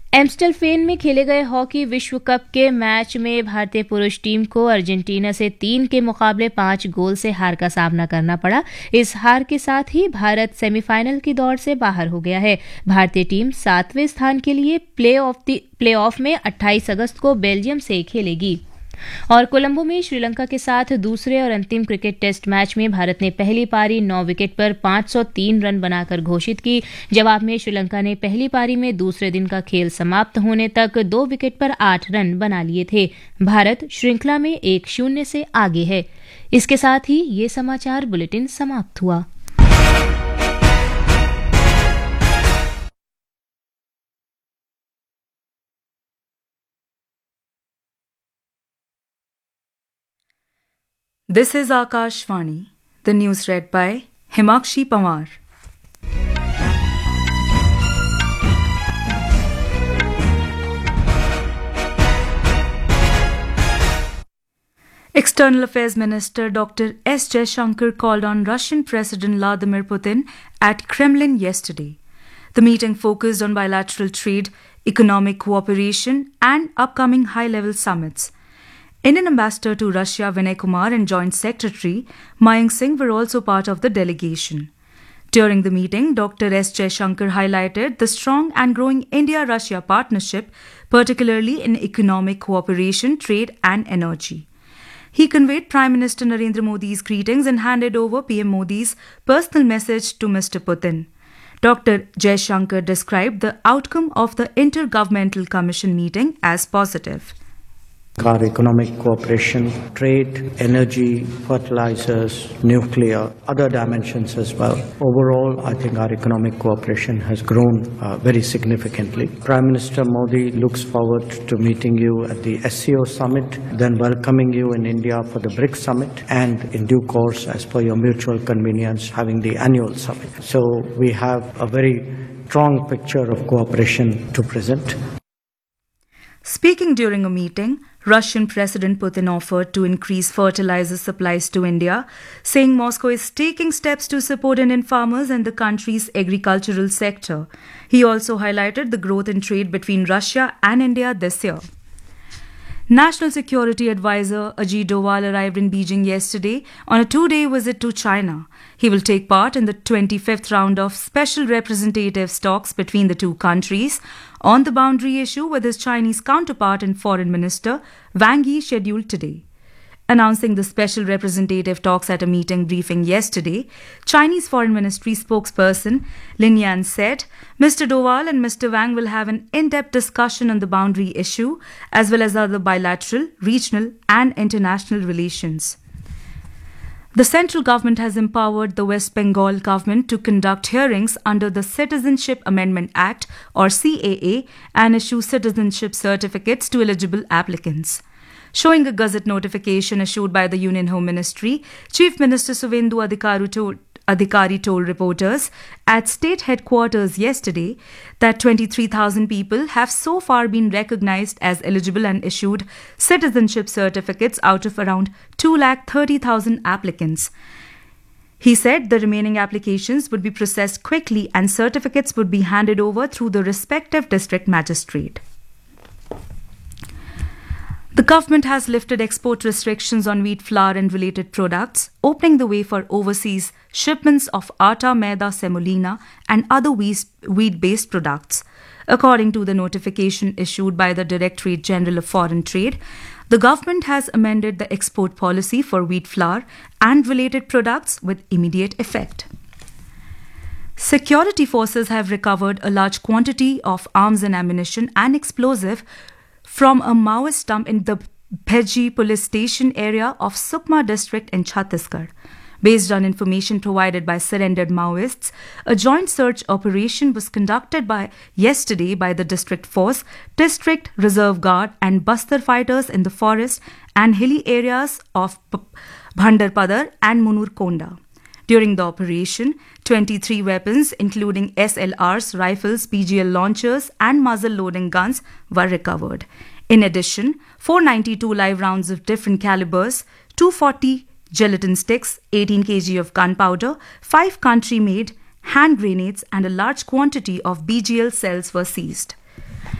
एम्स्टलफेन में खेले गए हॉकी विश्व कप के मैच में भारतीय पुरुष टीम को अर्जेंटीना से 3 के मुकाबले 5 गोल से हार का सामना करना पड़ा। इस हार के साथ ही भारत सेमीफाइनल की दौड़ से बाहर हो गया है। भारतीय टीम 7वें स्थान के लिए प्लेऑफ में 28 अगस्त को बेल्जियम से खेलेगी। और कोलंबो में श्रीलंका के साथ दूसरे और अंतिम क्रिकेट टेस्ट मैच में भारत ने पहली पारी 9 विकेट पर 503 रन बनाकर घोषित की। जवाब में श्रीलंका ने पहली पारी में दूसरे दिन का खेल समाप्त होने तक 2 विकेट पर 8 रन बना लिए थे। भारत श्रृंखला में 1-0 से आगे है। इसके साथ ही ये समाचार बुलेटिन समाप्त हुआ। This is Akashvani, the news read by Himakshi Pawar. External Affairs Minister Dr. S. Jaishankar called on Russian President Vladimir Putin at Kremlin yesterday. The meeting focused on bilateral trade, economic cooperation, and upcoming high-level summits. Indian Ambassador to Russia Vinay Kumar and Joint Secretary Mayank Singh were also part of the delegation. During the meeting, Dr. S. Jaishankar highlighted the strong and growing India-Russia partnership, particularly in economic cooperation, trade and energy. He conveyed Prime Minister Narendra Modi's greetings and handed over PM Modi's personal message to Mr. Putin. Dr. Jaishankar described the outcome of the Intergovernmental Commission meeting as positive. Our economic cooperation, trade, energy, fertilizers, nuclear, other dimensions as well. Overall, I think our economic cooperation has grown very significantly. Prime Minister Modi looks forward to meeting you at the SCO summit, then welcoming you in India for the BRICS summit, and in due course, as per your mutual convenience, having the annual summit. So we have a very strong picture of cooperation to present. Speaking during a meeting, Russian President Putin offered to increase fertilizer supplies to India, saying Moscow is taking steps to support Indian farmers and the country's agricultural sector. He also highlighted the growth in trade between Russia and India this year. National Security Advisor Ajit Doval arrived in Beijing yesterday on a 2-day visit to China. He will take part in the 25th round of special representative talks between the two countries on the boundary issue with his Chinese counterpart and Foreign Minister Wang Yi scheduled today. Announcing the special representative talks at a meeting briefing yesterday, Chinese Foreign Ministry spokesperson Lin Yan said Mr. Doval and Mr. Wang will have an in-depth discussion on the boundary issue as well as other bilateral, regional and international relations. The central government has empowered the West Bengal government to conduct hearings under the Citizenship Amendment Act or CAA and issue citizenship certificates to eligible applicants. Showing a Gazette notification issued by the Union Home Ministry, Chief Minister Suvendu Adhikari told reporters at state headquarters yesterday that 23,000 people have so far been recognized as eligible and issued citizenship certificates out of around 230,000 applicants. He said the remaining applications would be processed quickly and certificates would be handed over through the respective district magistrate. The government has lifted export restrictions on wheat flour and related products, opening the way for overseas shipments of atta, maida, semolina and other wheat-based products. According to the notification issued by the Directorate General of Foreign Trade, the government has amended the export policy for wheat flour and related products with immediate effect. Security forces have recovered a large quantity of arms and ammunition and explosive from a Maoist dump in the Bheji police station area of Sukma district in Chhattisgarh. Based on information provided by surrendered Maoists, a joint search operation was conducted yesterday by the district force, district reserve guard and Bastar fighters in the forest and hilly areas of Bhandarpadar and Munurkonda. During the operation, 23 weapons, including SLRs, rifles, PGL launchers, and muzzle-loading guns, were recovered. In addition, 492 live rounds of different calibers, 240 gelatin sticks, 18 kg of gunpowder, 5 country-made hand grenades, and a large quantity of BGL cells were seized.